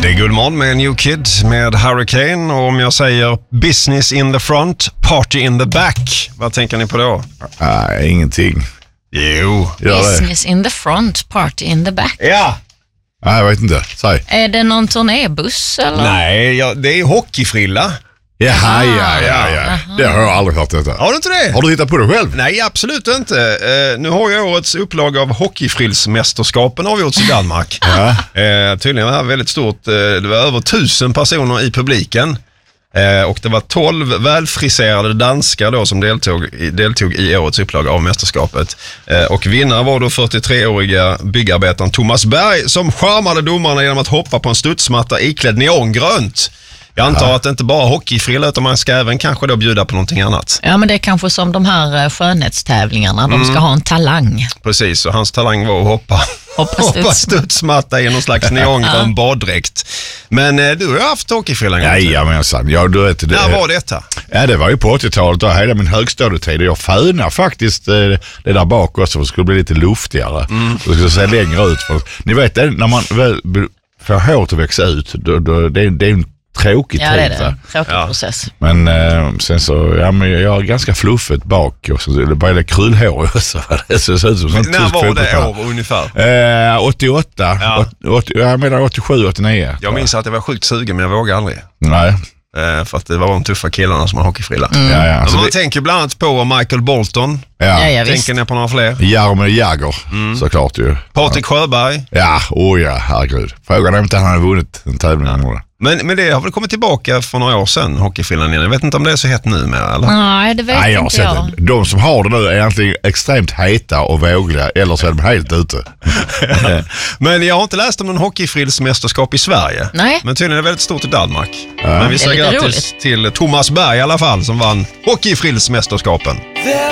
Det är Guldmorgon med New Kid med Hurricane, och om jag säger business in the front, party in the back, vad tänker ni på då? Nej, ingenting. Jo. Business in the front, party in the back. Ja. Nej, jag vet inte. Säg. Är det någon turnébuss eller? Nej, det är hockeyfrilla. Jaha, ja. Det har jag aldrig hört detta. Har du inte det? Har du hittat på det själv? Nej, absolut inte. Nu har ju årets upplag av hockeyfrillsmästerskapen avgjorts i Danmark. Ja. Tydligen var det väldigt stort. Det var över 1000 personer i publiken. Och det var 12 välfriserade danskar då som deltog i årets upplag av mästerskapet. Och vinnare var då 43-åriga byggarbetaren Thomas Berg, som charmade domarna genom att hoppa på en studsmatta iklädd neongrönt. Jag antar att det inte bara hockeyfrilla, utan man ska även kanske då bjuda på någonting annat. Ja, men det är kanske som de här skönhetstävlingarna. De ska ha en talang. Precis, och hans talang var att hoppa studsmatta i någon slags neongrön baddräkt. Men du har haft hockeyfrilla en gång. Jajamensan. Ja, du vet det. När var detta? Ja, det var ju på 80-talet, då hela min högstadietid. Jag fönar faktiskt det där bak också, för det skulle bli lite luftigare. Det skulle se längre ut. För, ni vet, när man väl får håret att växa ut, det är en tråkig tid. Ja, det är det. Tråkig process. Men sen så, men jag är ganska fluffigt bak, och så det bara krullhår och så det ser ut som sånt. När var det år ungefär? 88, jag menar 87, 89. Jag minns att jag var sjukt sugen, men jag vågade aldrig. Nej. För att det var de tuffa killarna som har hockeyfrilla. Ja. Man tänker bland annat på Michael Bolton. Ja, tänker ni på några fler? Jaromir Jagr, såklart ju. Patrik Sjöberg. Ja, herregud. Frågan är inte han hade vunnit en tävling. Men det har väl kommit tillbaka för några år sedan, hockeyfrillan igen. Jag vet inte om det är så hett nu med, eller? Nej, det vet inte jag. De som har det nu är egentligen extremt heta och vågliga, eller så är de helt ute. Men jag har inte läst om någon hockeyfrillsmästerskap i Sverige. Nej. Men tydligen är det väldigt stort i Danmark. Ja. Men vi säger lite grattis till Thomas Berg i alla fall, som vann hockeyfrillsmästerskapen.